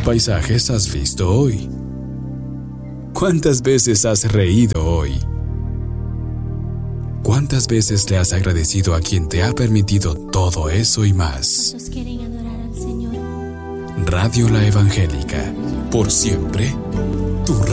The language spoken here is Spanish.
paisajes has visto hoy? ¿Cuántas veces has reído hoy? ¿Cuántas veces le has agradecido a quien te ha permitido todo eso y más? ¿Cuántos quieren adorar al Señor? Radio La Evangélica, por siempre